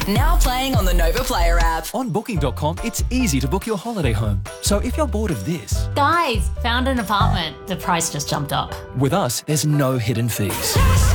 Now playing on the Nova Player app. On Booking.com, it's easy to book your holiday home. So if you're bored of this... Guys, found an apartment. The price just jumped up. With us, there's no hidden fees.